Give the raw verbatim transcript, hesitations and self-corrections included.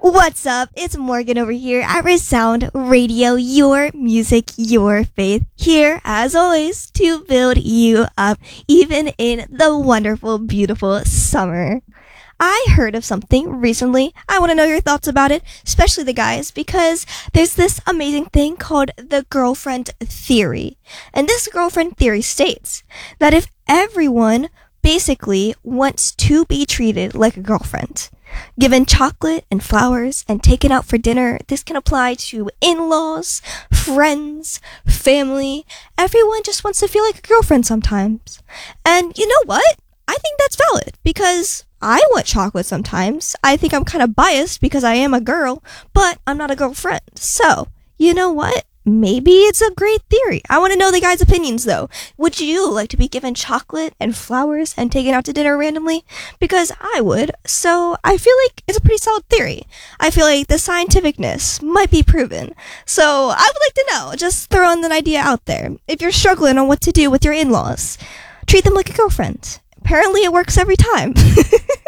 What's up? It's Morgan over here at Resound Radio, your music, your faith. Here, as always, to build you up, even in the wonderful, beautiful summer. I heard of something recently. I want to know your thoughts about it, especially the guys, because there's this amazing thing called the girlfriend theory. And this girlfriend theory states that if everyone basically wants to be treated like a girlfriend, given chocolate and flowers and taken out for dinner, this can apply to in-laws, friends, family. Everyone just wants to feel like a girlfriend sometimes. And you know what? I think that's valid because I want chocolate sometimes. I think I'm kind of biased because I am a girl, but I'm not a girlfriend. So, you know what? Maybe it's a great theory. I want to know the guys' opinions, though. Would you like to be given chocolate and flowers and taken out to dinner randomly? Because I would. So I feel like it's a pretty solid theory. I feel like the scientificness might be proven. So I would like to know. Just throwing an idea out there. If you're struggling on what to do with your in-laws, treat them like a girlfriend. Apparently it works every time.